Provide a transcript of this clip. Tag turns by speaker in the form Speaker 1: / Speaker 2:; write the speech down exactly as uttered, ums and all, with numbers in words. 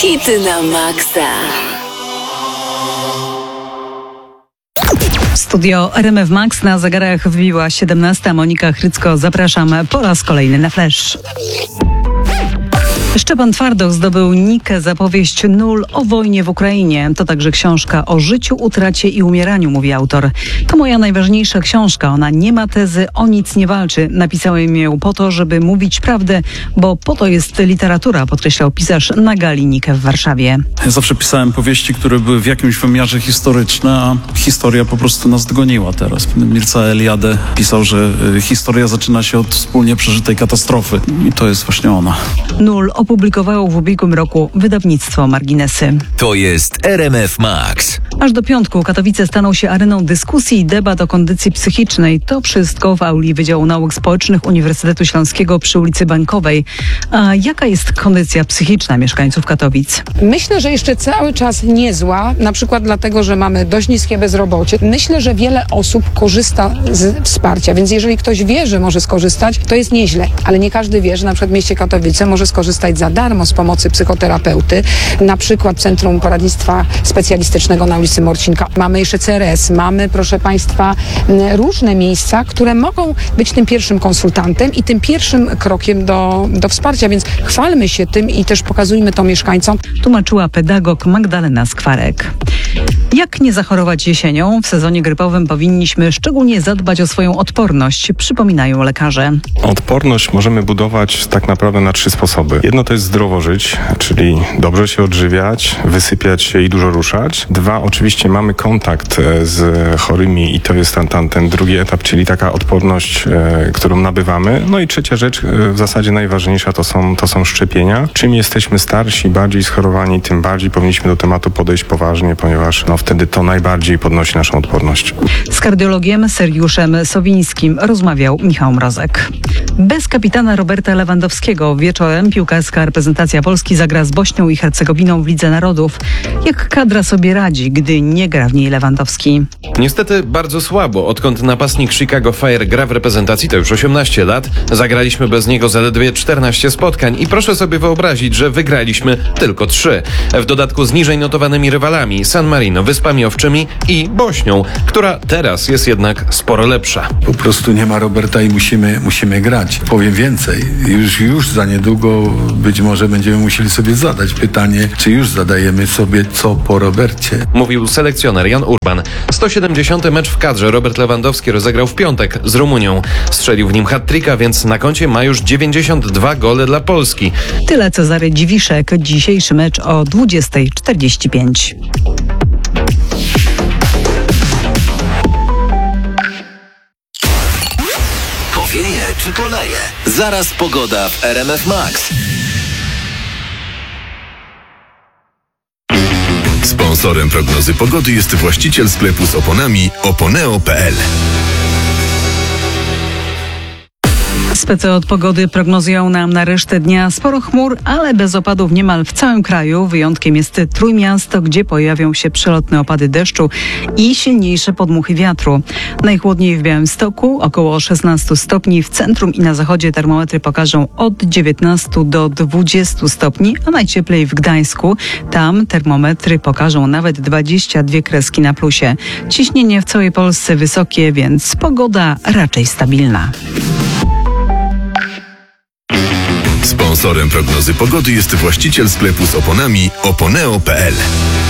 Speaker 1: Hity na maksa.
Speaker 2: Studio R M F Max, na zegarach wbiła siedemnasta. Monika Chrycko, zapraszam po raz kolejny na Flash. Szczepan Twardoch zdobył Nikę za powieść Nul o wojnie w Ukrainie. To także książka o życiu, utracie i umieraniu, mówi autor. To moja najważniejsza książka. Ona nie ma tezy, o nic nie walczy. Napisałem ją po to, żeby mówić prawdę, bo po to jest literatura, podkreślał pisarz na gali Nikę w Warszawie.
Speaker 3: Ja zawsze pisałem powieści, które były w jakimś wymiarze historyczne, a historia po prostu nas dogoniła teraz. Mircea Eliade pisał, że historia zaczyna się od wspólnie przeżytej katastrofy. I to jest właśnie ona.
Speaker 2: Nul opublikowało w ubiegłym roku wydawnictwo Marginesy.
Speaker 4: To jest R M F Max.
Speaker 2: Aż do piątku Katowice staną się areną dyskusji i debat o kondycji psychicznej. To wszystko w auli Wydziału Nauk Społecznych Uniwersytetu Śląskiego przy ulicy Bankowej. A jaka jest kondycja psychiczna mieszkańców Katowic?
Speaker 5: Myślę, że jeszcze cały czas niezła, na przykład dlatego, że mamy dość niskie bezrobocie. Myślę, że wiele osób korzysta z wsparcia, więc jeżeli ktoś wie, że może skorzystać, to jest nieźle, ale nie każdy wie, że na przykład w mieście Katowice może skorzystać za darmo z pomocy psychoterapeuty, na przykład Centrum Poradnictwa Specjalistycznego na ulicy Morcinka. Mamy jeszcze C R S, mamy, proszę Państwa, różne miejsca, które mogą być tym pierwszym konsultantem i tym pierwszym krokiem do, do wsparcia, więc chwalmy się tym i też pokazujmy to mieszkańcom.
Speaker 2: Tłumaczyła pedagog Magdalena Skwarek. Jak nie zachorować jesienią? W sezonie grypowym powinniśmy szczególnie zadbać o swoją odporność, przypominają lekarze.
Speaker 6: Odporność możemy budować tak naprawdę na trzy sposoby. Jedno to jest zdrowo żyć, czyli dobrze się odżywiać, wysypiać się i dużo ruszać. Dwa, oczywiście mamy kontakt z chorymi i to jest ten, ten, ten drugi etap, czyli taka odporność, e, którą nabywamy. No i trzecia rzecz, e, w zasadzie najważniejsza, to są, to są szczepienia. Czym jesteśmy starsi, bardziej schorowani, tym bardziej powinniśmy do tematu podejść poważnie, ponieważ no, wtedy to najbardziej podnosi naszą odporność.
Speaker 2: Z kardiologiem Sergiuszem Sowińskim rozmawiał Michał Mrozek. Bez kapitana Roberta Lewandowskiego wieczorem piłkarska reprezentacja Polski zagra z Bośnią i Hercegowiną w Lidze Narodów. Jak kadra sobie radzi, gdy nie gra w niej Lewandowski?
Speaker 7: Niestety bardzo słabo. Odkąd napastnik Chicago Fire gra w reprezentacji, to już osiemnaście lat, zagraliśmy bez niego zaledwie czternaście spotkań i proszę sobie wyobrazić, że wygraliśmy tylko trzy. W dodatku z niżej notowanymi rywalami San Marino, Wyspami Owczymi i Bośnią, która teraz jest jednak sporo lepsza.
Speaker 8: Po prostu nie ma Roberta i musimy, musimy grać. Powiem więcej, już, już za niedługo być może będziemy musieli sobie zadać pytanie, czy już zadajemy sobie co po Robercie.
Speaker 7: Mówił selekcjoner Jan Urban. sto siedemdziesiąty mecz w kadrze Robert Lewandowski rozegrał w piątek z Rumunią. Strzelił w nim hat-tricka, więc na koncie ma już dziewięćdziesiąt dwa gole dla Polski.
Speaker 2: Tyle Cezary Dziwiszek. Dzisiejszy mecz o dwudziesta czterdzieści pięć.
Speaker 4: Powieje czy poleje? Zaraz pogoda w R M F Max. Sponsorem prognozy pogody jest właściciel sklepu z oponami oponeo kropka p l.
Speaker 2: Specy od pogody prognozują nam na resztę dnia sporo chmur, ale bez opadów niemal w całym kraju. Wyjątkiem jest Trójmiasto, gdzie pojawią się przelotne opady deszczu i silniejsze podmuchy wiatru. Najchłodniej w Białymstoku, około szesnaście stopni. W centrum i na zachodzie termometry pokażą od dziewiętnastu do dwudziestu stopni, a najcieplej w Gdańsku. Tam termometry pokażą nawet dwadzieścia dwie kreski na plusie. Ciśnienie w całej Polsce wysokie, więc pogoda raczej stabilna.
Speaker 4: Sponsorem prognozy pogody jest właściciel sklepu z oponami oponeo kropka p l.